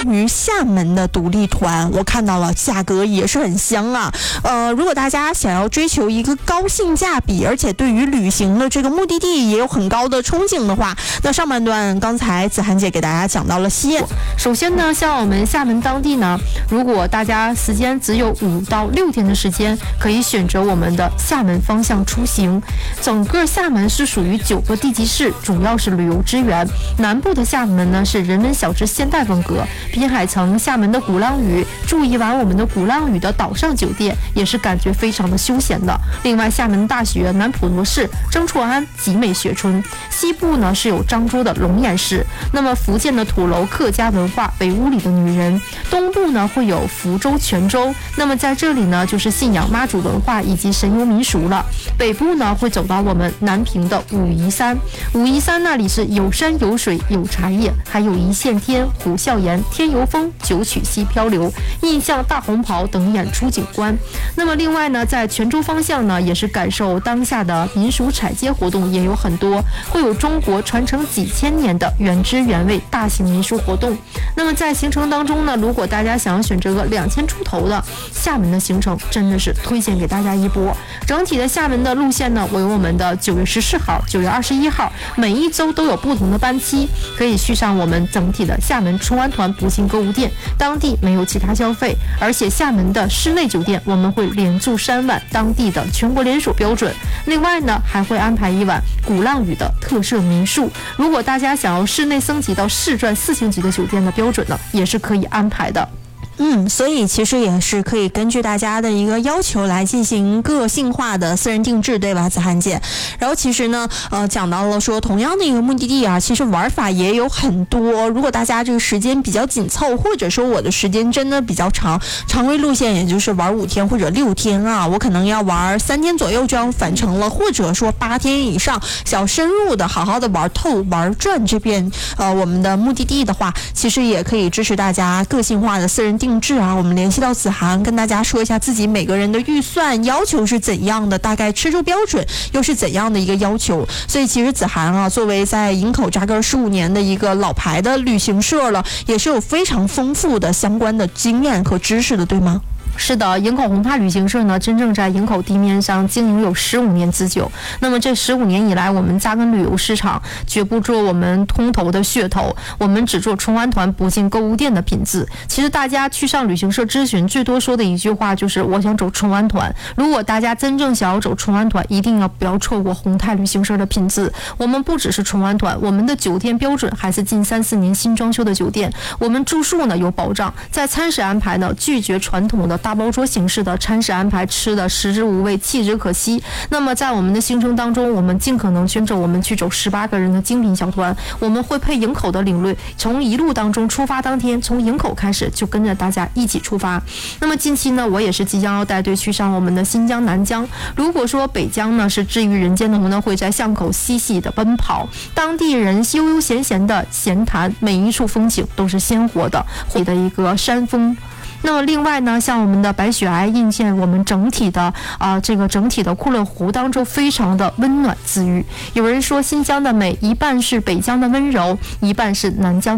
于厦门的独立团，我看到了价格也是很香啊。如果大家想要追求一个高性价比，而且对于旅行的这个目的地也有很高的憧憬的话，那上半段刚才子涵姐给大家讲到了西安。 首先呢，像我们厦门当地呢，如果大家时间只有5到6天的时间，可以选择我们的厦门方向出行。整个厦门是属于9个地级市，主要是旅游资源。南部的厦门呢是人文小吃现代风格，滨海城厦门的鼓浪屿，住一晚我们的鼓浪屿的岛上酒店，也是感觉非常的休闲的。另外，厦门大学、南普陀市、曾厝垵集美学村，西部呢是有漳州的龙岩市，那么福建的土楼客家文化，北屋里的女人，东部呢会有福州、泉州，那么在这里呢就是信仰妈祖文化以及神游民俗了。北部呢会走到我们南平的武夷山，武夷山那里是有山有水有茶叶，还有一线天、虎啸岩、天游峰、九曲溪漂流、印象大红袍等演出景观。那么另外呢，在泉州方向呢，也是感受当下的民俗踩街活动也有很多，会有中国传承几千年的原汁原味大型民俗活动。那么在行程当中呢，如果大家想要选择个2000出头的厦门的行程，真的是推荐给大家一波。整体的厦门的路线呢，为我们的9月14号、9月21号，每一周都有不同的班期，可以续上我们整体的厦门春安团补进购物店，当地没有其他消费，而且厦门的室内酒店我们会连住3晚，当地的全国连锁标准。另外呢，还会安排1晚鼓浪屿的特色民宿。如果大家想要室内升级到世钻4星级的酒店的标准呢，也是可以安排的。 所以其实也是可以根据大家的一个要求来进行个性化的私人定制，对吧，子涵姐？然后其实呢，讲到了说同样的一个目的地啊，其实玩法也有很多。如果大家这个时间比较紧凑，或者说我的时间真的比较长，常规路线也就是玩5天或者6天啊，我可能要玩3天左右就要返程了，或者说8天以上，想深入的好好的玩透玩转这边我们的目的地的话，其实也可以支持大家个性化的私人定制啊。我们联系到子涵，跟大家说一下自己每个人的预算要求是怎样的，大概吃住标准又是怎样的一个要求。所以其实子涵啊，作为在营口扎根15年的一个老牌的旅行社了，也是有非常丰富的相关的经验和知识的，对吗？ 是的，营口宏泰旅行社呢，真正在营口地面上经营有15年之久。那么这15年以来，我们扎根旅游市场，绝不做我们通头的噱头，我们只做春安团不进购物店的品质。其实大家去上旅行社咨询，最多说的一句话就是我想走春安团。如果大家真正想要走春安团，一定要不要错过宏泰旅行社的品质。我们不只是春安团，我们的酒店标准还是近3-4年新装修的酒店。我们住宿呢有保障，在餐食安排呢拒绝传统的大包桌形式的餐食安排，吃的食之无味，弃之可惜。那么在我们的行程当中，我们尽可能选择我们去走18个人的精品小团，我们会配营口的领队，从一路当中出发当天，从营口开始就跟着大家一起出发。那么近期呢，我也是即将要带队去上我们的新疆、南疆。如果说北疆呢是治愈人间的，我们会在巷口嬉戏的奔跑，当地人悠悠闲闲的闲谈，每一处风景都是鲜活的，会的一个山峰。那么另外呢，像我们的白雪皑映现我们整体的整体的库勒湖当中，非常的温暖治愈。有人说新疆的美，一半是北疆的温柔，一半是南疆